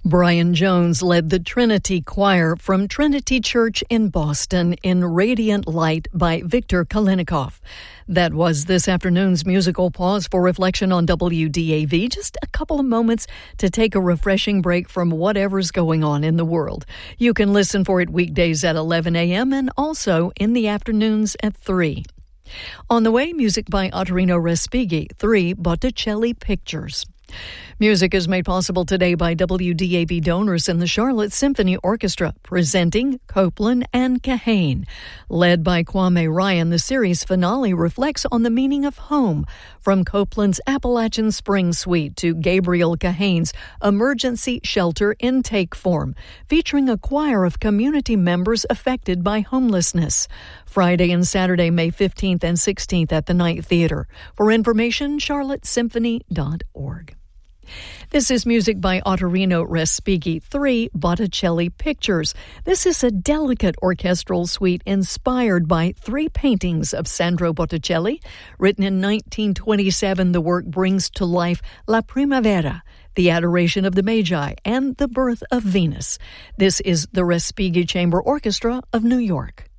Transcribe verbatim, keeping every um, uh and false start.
Brian Jones led the Trinity Choir from Trinity Church in Boston in Radiant Light by Victor Kalinikoff. That was this afternoon's musical pause for reflection on W D A V. Just a couple of moments to take a refreshing break from whatever's going on in the world. You can listen for it weekdays at eleven a.m. and also in the afternoons at three. On the way, music by Ottorino Respighi, three Botticelli Pictures. Music is made possible today by W D A V donors in the Charlotte Symphony Orchestra, presenting Copland and Kahane. Led by Kwame Ryan, the series finale reflects on the meaning of home, from Copland's Appalachian Spring Suite to Gabriel Kahane's Emergency Shelter Intake Form, featuring a choir of community members affected by homelessness. Friday and Saturday, May fifteenth and sixteenth at the Night Theater. For information, charlotte symphony dot org. This is music by Ottorino Respighi, three Botticelli Pictures. This is a delicate orchestral suite inspired by three paintings of Sandro Botticelli. Written in nineteen twenty-seven, the work brings to life La Primavera, the Adoration of the Magi, and the Birth of Venus. This is the Respighi Chamber Orchestra of New York.